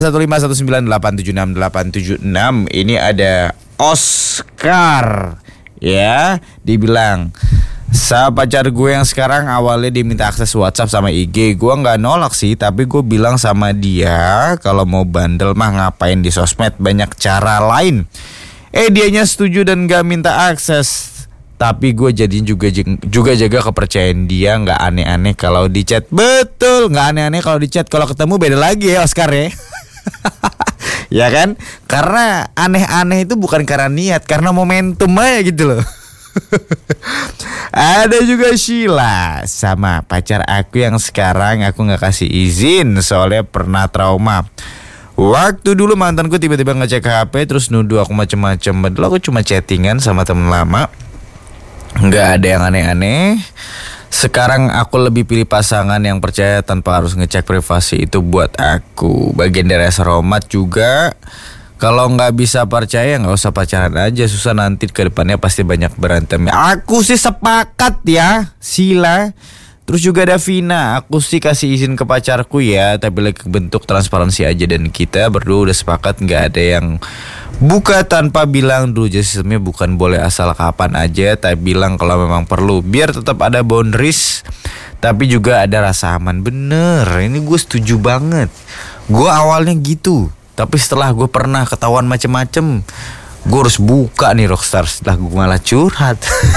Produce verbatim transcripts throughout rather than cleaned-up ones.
satu lima satu sembilan delapan tujuh enam delapan tujuh enam. Ini ada Oscar. Ya, dibilang sa pacar gue yang sekarang awalnya dia minta akses WhatsApp sama I G. Gue gak nolak sih, tapi gue bilang sama dia kalau mau bandel mah ngapain di sosmed, banyak cara lain. Eh dianya setuju dan gak minta akses. Tapi gue jadiin juga juga jaga kepercayaan dia, gak aneh-aneh kalau di chat. Betul, gak aneh-aneh kalau di chat. Kalau ketemu beda lagi ya Oscar ya. Ya kan? Karena aneh-aneh itu bukan karena niat, karena momentum aja gitu loh. Ada juga Sheila, sama pacar aku yang sekarang aku gak kasih izin soalnya pernah trauma. Waktu dulu mantanku tiba-tiba ngecek H P terus nuduh aku macem-macem. Padahal aku cuma chattingan sama temen lama, gak ada yang aneh-aneh. Sekarang aku lebih pilih pasangan yang percaya tanpa harus ngecek privasi. Itu buat aku bagian dari rasa romat juga. Kalau gak bisa percaya gak usah pacaran aja. Susah nanti ke depannya pasti banyak berantem. Aku sih sepakat ya Sila. Terus juga ada Vina. Aku sih kasih izin ke pacarku ya, tapi lagi bentuk transparansi aja. Dan kita berdua udah sepakat gak ada yang buka tanpa bilang dulu. Jadi sistemnya bukan boleh asal kapan aja, tapi bilang kalau memang perlu, biar tetap ada boundaries, tapi juga ada rasa aman. Bener, ini gue setuju banget. Gue awalnya gitu, tapi setelah gue pernah ketahuan macem-macem, gue harus buka nih Rockstar. Setelah gue malah curhat.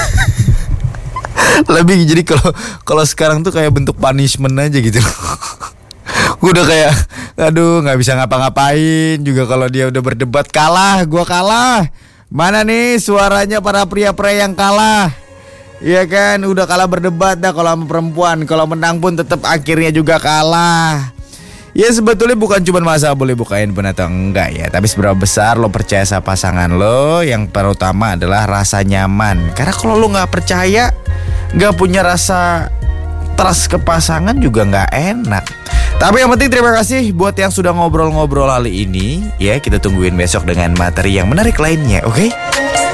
Lebih jadi kalau kalau sekarang tuh kayak bentuk punishment aja gitu. Gue udah kayak aduh gak bisa ngapa-ngapain juga. Kalau dia udah berdebat kalah, gue kalah. Mana nih suaranya para pria-pria yang kalah? Iya kan, udah kalah berdebat dah kalau sama perempuan. Kalau menang pun tetap akhirnya juga kalah. Ya sebetulnya bukan cuma masalah boleh buka handphone atau enggak ya, tapi seberapa besar lo percaya sama pasangan lo. Yang terutama adalah rasa nyaman. Karena kalau lo gak percaya, gak punya rasa trust ke pasangan juga gak enak. Tapi yang penting terima kasih buat yang sudah ngobrol-ngobrol kali ini. Ya kita tungguin besok dengan materi yang menarik lainnya, oke? Okay?